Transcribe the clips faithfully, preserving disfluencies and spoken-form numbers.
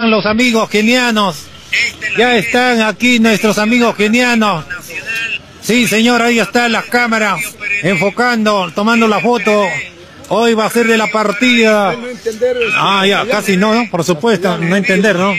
están los amigos kenianos. Ya están aquí nuestros amigos kenianos. Sí, señor, ahí está la cámara enfocando, tomando la foto. Hoy va a ser de la partida. Ah, ya, casi no, ¿no? Por supuesto, no entender, ¿no?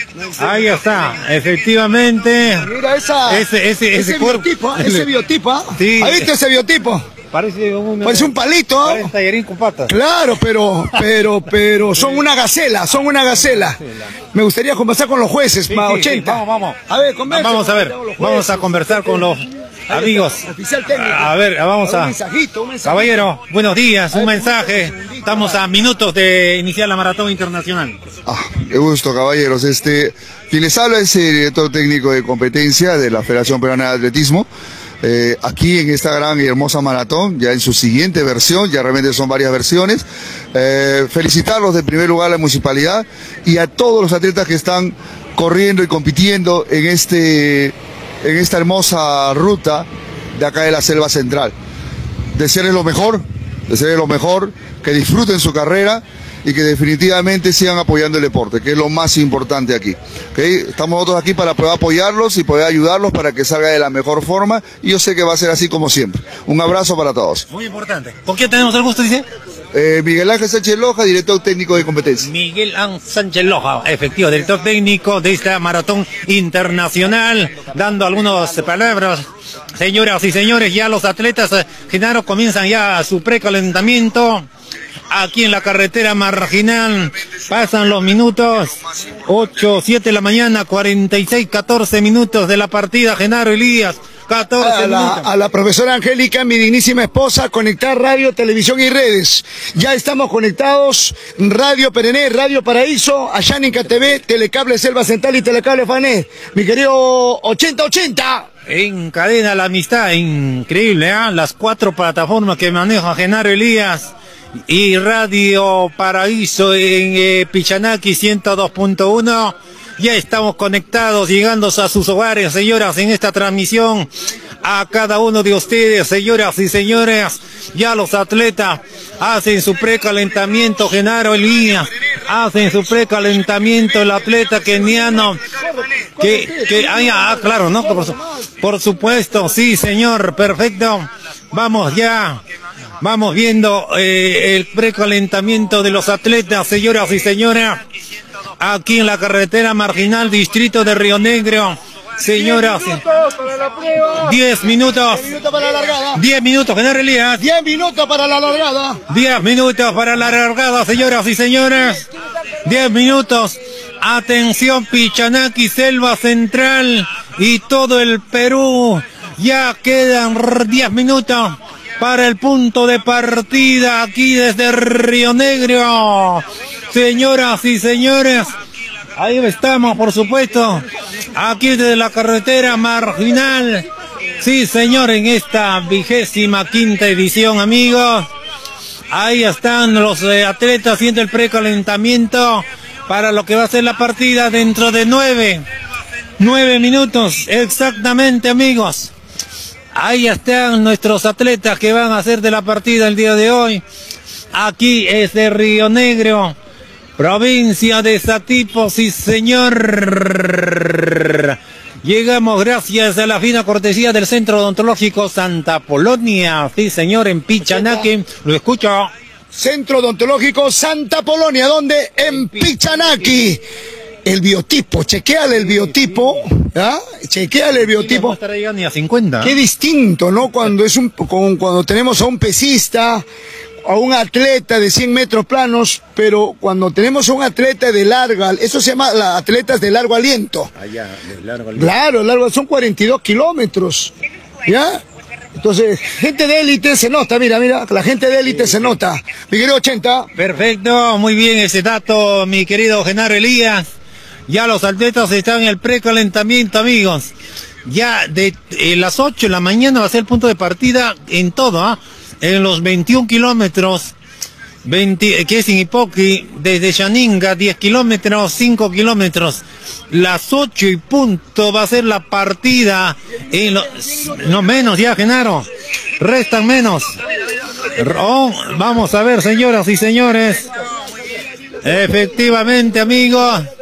Ahí está, efectivamente. Mira esa, ese, ese, ese, ese biotipo, ese biotipo. Sí. ¿Has visto ese biotipo? Parece un, Parece un palito. Parece un tallarín con patas. Claro, pero, pero, pero son una gacela, son una gacela. Me gustaría conversar con los jueces, Sí, más sí, ochenta. sí, vamos, vamos. A ver, conversa, vamos a ver, vamos a conversar con los amigos. Oficial técnico. A ver, vamos a... Un mensajito, un mensajito. Caballero, buenos días, un ver, mensaje. Estamos a minutos de iniciar la maratón internacional. Ah, qué gusto, caballeros. Este, quien les habla es el director técnico de competencia de la Federación Peruana de Atletismo. Eh, aquí en esta gran y hermosa maratón, ya en su siguiente versión, ya realmente son varias versiones. Eh, felicitarlos en primer lugar a la municipalidad y a todos los atletas que están corriendo y compitiendo en, este, en esta hermosa ruta de acá de la Selva Central. Desearles lo mejor, desearles lo mejor, que disfruten su carrera y que definitivamente sigan apoyando el deporte, que es lo más importante aquí. ¿Okay? Estamos nosotros aquí para poder apoyarlos y poder ayudarlos para que salga de la mejor forma, y yo sé que va a ser así como siempre. Un abrazo para todos. Muy importante. ¿Con quién tenemos el gusto, dice? Eh, Miguel Ángel Sánchez Loja, director técnico de competencia. Miguel Ángel Sánchez Loja, efectivo, director técnico de esta maratón internacional, dando algunas palabras. Señoras y señores, ya los atletas, eh, Genaro, comienzan ya su precalentamiento. Aquí en la carretera marginal pasan los minutos, ocho, siete de la mañana, cuarenta y seis, catorce minutos de la partida. Genaro Elías, catorce A la, minutos. a la profesora Angélica, mi dignísima esposa, conectar radio, televisión y redes. Ya estamos conectados, Radio Perené, Radio Paraíso, Ayanica T V, Telecable Selva Central y Telecable Fané. Mi querido ochenta ochenta. En cadena la amistad, increíble, ¿eh? Las cuatro plataformas que maneja Genaro Elías y Radio Paraíso en eh, Pichanaki ciento dos punto uno. Ya estamos conectados, llegando a sus hogares, señoras, en esta transmisión. A cada uno de ustedes, señoras y señores, ya los atletas hacen su precalentamiento. Genaro Elías hacen su precalentamiento, el atleta keniano que, que ah, claro, ¿no? Por, su, por supuesto, sí, señor, perfecto. Vamos ya, vamos viendo eh, el precalentamiento de los atletas, señoras y señores, aquí en la carretera marginal, distrito de Río Negro. Señoras, diez minutos, diez minutos, Genaro Elías. diez minutos para la largada. diez minutos para la largada, señoras y señores. diez minutos. Atención, Pichanaki, Selva Central y todo el Perú. Ya quedan diez minutos para el punto de partida aquí desde Río Negro. Señoras y señores, ahí estamos, por supuesto, aquí desde la carretera marginal. Sí, señor, en esta vigésima quinta edición, amigos. Ahí están los eh, atletas haciendo el precalentamiento para lo que va a ser la partida dentro de nueve, nueve minutos, exactamente, amigos. Ahí están nuestros atletas que van a hacer de la partida el día de hoy. Aquí es de Río Negro, provincia de Satipo, sí señor. Llegamos gracias a la fina cortesía del Centro Odontológico Santa Polonia, sí señor, en Pichanaki. Lo escucho. Centro Odontológico Santa Polonia, ¿dónde? En Pichanaki. El biotipo, chequeale el biotipo, ¿ah? Chequeale el biotipo. No estará llegando ni a cincuenta. Qué distinto, ¿no? Cuando es un, con, cuando tenemos a un pesista, a un atleta de cien metros planos, pero cuando tenemos a un atleta de larga, eso se llama la, atletas de largo aliento. Allá, de largo aliento. Claro, largo, son cuarenta y dos kilómetros, ¿ya? Entonces, gente de élite se nota, mira, mira, la gente de élite se nota. Mi querido ochenta. Perfecto, muy bien ese dato, mi querido Genaro Elías. Ya los atletas están en el precalentamiento, amigos. Ya de eh, las ocho de la mañana va a ser el punto de partida en todo, ¿ah? ¿eh? En los veintiún kilómetros, veinte, que es en Ipoqui, desde Xaninga, diez kilómetros, cinco kilómetros. Las ocho y punto va a ser la partida. En lo, no menos ya, Genaro. Restan menos. Oh, vamos a ver, señoras y señores. Efectivamente, amigos.